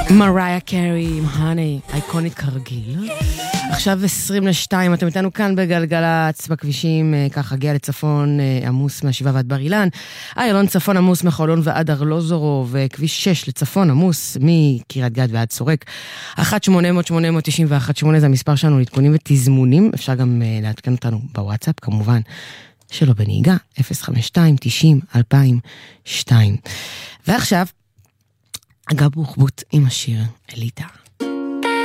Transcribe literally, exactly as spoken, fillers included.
מריה קרי עם הני, אייקונית כרגיל. עכשיו עשרים לשתיים, אתם איתנו כאן בגלגלצ בכבישים, ככה הגיע לצפון עמוס מהשבעה ועד בר אילן, איילון צפון עמוס מחולון ועד ארלוזורוב, כביש שש לצפון עמוס מקריית גת ועד סורק. אחת שמונה אפס אפס שמונה תשע אחת שמונה זה המספר שלנו לעדכונים ותזמונים, אפשר גם לעדכן אותנו בוואטסאפ כמובן, שלא בנהיגה, אפס חמש שתיים תשעים אלפיים ושתיים. ועכשיו אגב בוחבוט עם השיר אליטה.